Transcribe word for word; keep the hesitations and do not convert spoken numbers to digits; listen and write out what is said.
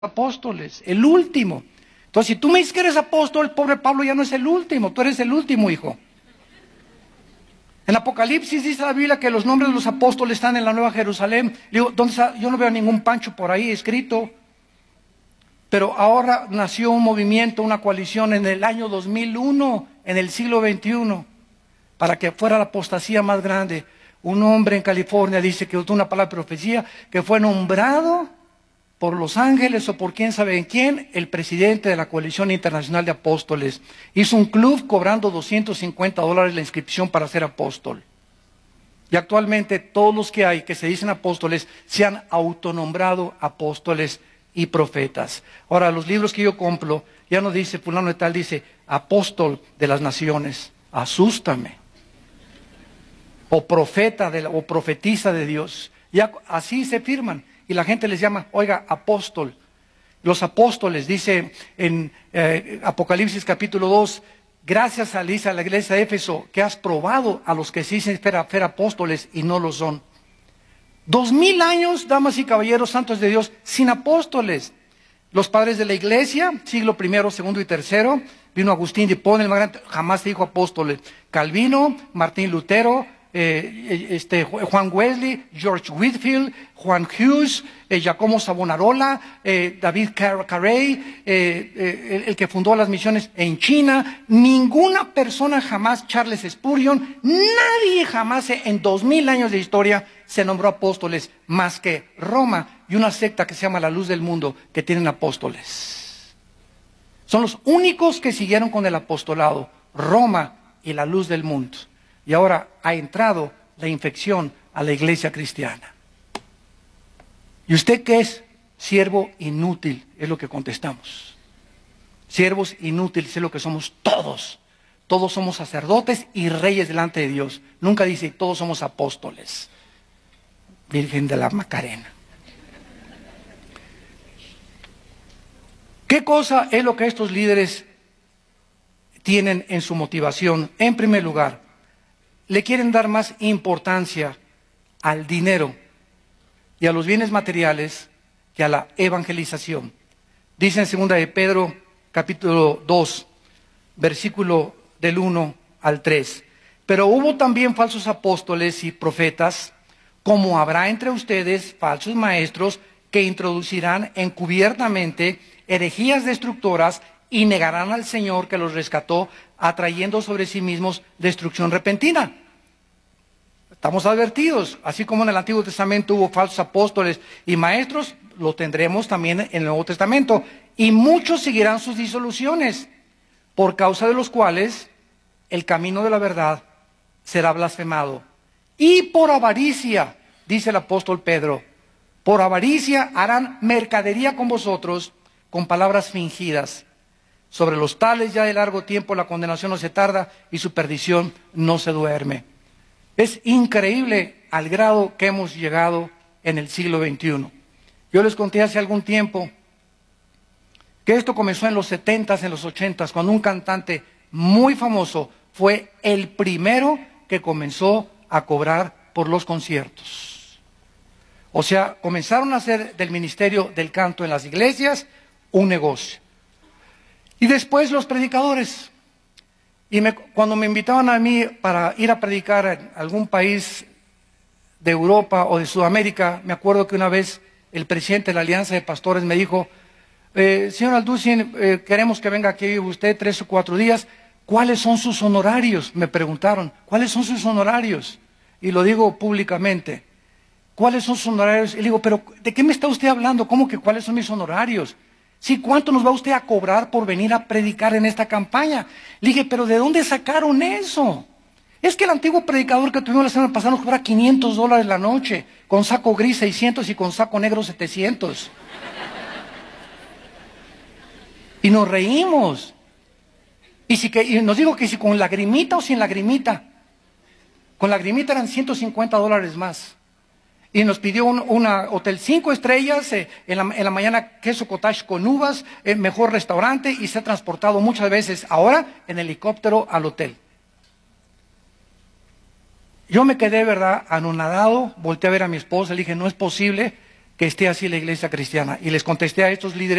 apóstoles, el último. Entonces, si tú me dices que eres apóstol, el pobre Pablo ya no es el último, tú eres el último, hijo. En Apocalipsis dice la Biblia que los nombres de los apóstoles están en la Nueva Jerusalén. Digo, ¿dónde está? Yo no veo ningún Pancho por ahí escrito. Pero ahora nació un movimiento, una coalición en el año dos mil uno, en el siglo veintiuno, para que fuera la apostasía más grande. Un hombre en California dice que usó una palabra de profecía, que fue nombrado por los ángeles o por quién sabe en quién, el presidente de la Coalición Internacional de Apóstoles. Hizo un club cobrando doscientos cincuenta dólares la inscripción para ser apóstol. Y actualmente todos los que hay que se dicen apóstoles se han autonombrado apóstoles y profetas. Ahora, los libros que yo compro, ya no dice fulano de tal, dice apóstol de las naciones. Asústame. O profeta de la, o profetiza de Dios. Ya así se firman. Y la gente les llama, oiga, apóstol. Los apóstoles, dice en eh, Apocalipsis capítulo dos, gracias a Lisa, a la iglesia de Éfeso, que has probado a los que se dicen ser apóstoles y no lo son. Dos mil años, damas y caballeros santos de Dios, sin apóstoles. Los padres de la iglesia, siglo primero, segundo y tercero, vino Agustín de Hipona, el más grande, jamás se dijo apóstoles. Calvino, Martín Lutero, Eh, este, Juan Wesley, George Whitefield, Juan Hughes, eh, Giacomo Savonarola, eh, David Carey, eh, eh, el, el que fundó las misiones en China. Ninguna persona jamás, Charles Spurgeon, nadie jamás en dos mil años de historia se nombró apóstoles más que Roma y una secta que se llama la Luz del Mundo, que tienen apóstoles. Son los únicos que siguieron con el apostolado, Roma y la Luz del Mundo. Y ahora ha entrado la infección a la iglesia cristiana. ¿Y usted qué es? Siervo inútil, es lo que contestamos. Siervos inútiles es lo que somos todos. Todos somos sacerdotes y reyes delante de Dios. Nunca dice todos somos apóstoles. Virgen de la Macarena. ¿Qué cosa es lo que estos líderes tienen en su motivación? En primer lugar, le quieren dar más importancia al dinero y a los bienes materiales que a la evangelización. Dice en segunda de Pedro, capítulo dos, versículo del uno al tres. Pero hubo también falsos apóstoles y profetas, como habrá entre ustedes falsos maestros que introducirán encubiertamente herejías destructoras y negarán al Señor que los rescató, atrayendo sobre sí mismos destrucción repentina. Estamos advertidos, así como en el Antiguo Testamento hubo falsos apóstoles y maestros, lo tendremos también en el Nuevo Testamento. Y muchos seguirán sus disoluciones, por causa de los cuales el camino de la verdad será blasfemado. Y por avaricia, dice el apóstol Pedro, por avaricia harán mercadería con vosotros con palabras fingidas. Sobre los tales ya de largo tiempo la condenación no se tarda y su perdición no se duerme. Es increíble al grado que hemos llegado en el siglo veintiuno. Yo les conté hace algún tiempo que esto comenzó en los setentas, en los ochentas, cuando un cantante muy famoso fue el primero que comenzó a cobrar por los conciertos. O sea, comenzaron a hacer del ministerio del canto en las iglesias un negocio. Y después los predicadores. Y me, cuando me invitaban a mí para ir a predicar en algún país de Europa o de Sudamérica, me acuerdo que una vez el presidente de la Alianza de Pastores me dijo, eh, señor Alducin, eh, queremos que venga aquí usted tres o cuatro días. ¿Cuáles son sus honorarios? Me preguntaron, ¿cuáles son sus honorarios? Y lo digo públicamente. ¿Cuáles son sus honorarios? Y le digo, pero ¿de qué me está usted hablando? ¿Cómo que cuáles son mis honorarios? Sí, ¿cuánto nos va usted a cobrar por venir a predicar en esta campaña? Le dije, pero ¿de dónde sacaron eso? Es que el antiguo predicador que tuvimos la semana pasada nos cobra quinientos dólares la noche, con saco gris seiscientos y con saco negro setecientos. Y nos reímos. Y, si que, y nos digo que si con lagrimita o sin lagrimita. Con lagrimita eran ciento cincuenta dólares más. Y nos pidió un una hotel cinco estrellas, eh, en, la, en la mañana queso cottage con uvas, el mejor restaurante, y se ha transportado muchas veces ahora en helicóptero al hotel. Yo me quedé, ¿verdad?, anonadado, volteé a ver a mi esposa, le dije, no es posible que esté así la iglesia cristiana. Y les contesté a estos líderes